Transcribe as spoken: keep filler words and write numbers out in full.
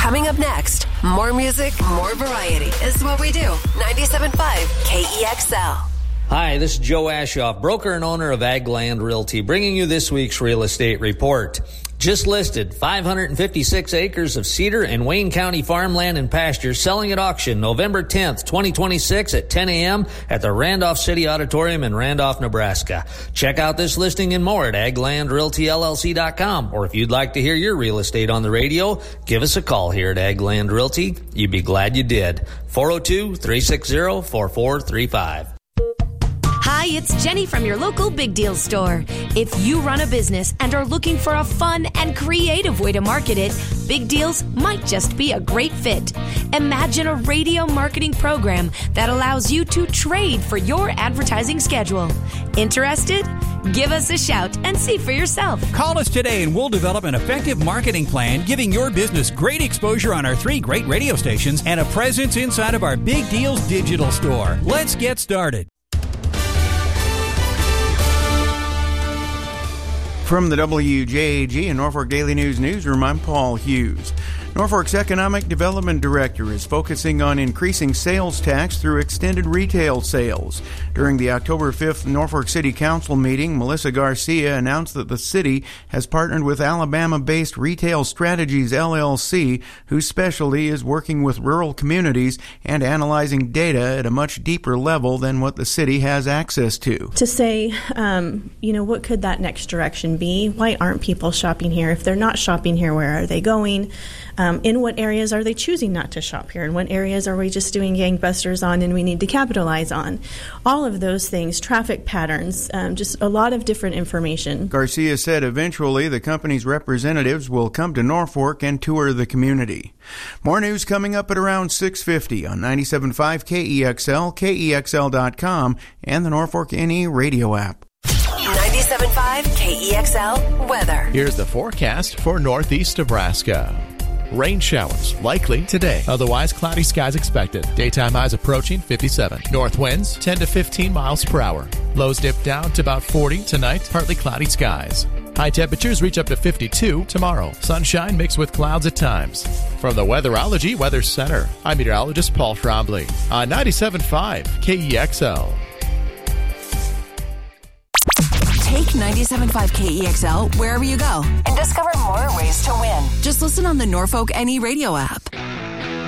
Coming up next, more music, more variety is what we do. ninety-seven point five K E X L. Hi, this is Joe Ashoff, broker and owner of Ag Land Realty, bringing you this week's real estate report. Just listed five hundred fifty-six acres of Cedar and Wayne County farmland and pastures selling at auction November tenth, twenty twenty-six at ten a.m. at the Randolph City Auditorium in Randolph, Nebraska. Check out this listing and more at ag land realty l l c dot com. Or if you'd like to hear your real estate on the radio, give us a call here at Ag Land Realty. You'd be glad you did. four oh two, three six zero, four four three five. Hi, it's Jenny from your local Big Deal store. If you run a business and are looking for a fun and creative way to market it, Big Deals might just be a great fit. Imagine a radio marketing program that allows you to trade for your advertising schedule. Interested? Give us a shout and see for yourself. Call us today and we'll develop an effective marketing plan giving your business great exposure on our three great radio stations and a presence inside of our Big Deals digital store. Let's get started. From the W J A G and Norfolk Daily News Newsroom, I'm Paul Hughes. Norfolk's Economic Development Director is focusing on increasing sales tax through extended retail sales. During the October fifth Norfolk City Council meeting, Melissa Garcia announced that the city has partnered with Alabama-based Retail Strategies L L C, whose specialty is working with rural communities and analyzing data at a much deeper level than what the city has access to. To say, um, you know, what could that next direction be? Why aren't people shopping here? If they're not shopping here, where are they going? Um, in what areas are they choosing not to shop here? In what areas are we just doing gangbusters on and we need to capitalize on? All of those things, traffic patterns, um, just a lot of different information. Garcia said eventually the company's representatives will come to Norfolk and tour the community. More news coming up at around six fifty on ninety-seven point five K E X L, K E X L dot com, and the Norfolk N E radio app. ninety-seven point five K E X L weather. Here's the forecast for northeast Nebraska. Rain showers likely today. Otherwise, cloudy skies expected. Daytime highs approaching fifty-seven. North winds ten to fifteen miles per hour. Lows dip down to about forty tonight. Partly cloudy skies. High temperatures reach up to fifty-two tomorrow. Sunshine mixed with clouds at times. From the Weatherology Weather Center, I'm meteorologist Paul Trombley on ninety-seven point five K E X L. Take ninety-seven point five K E X L wherever you go and discover more ways to win. Just listen on the Norfolk N E radio app.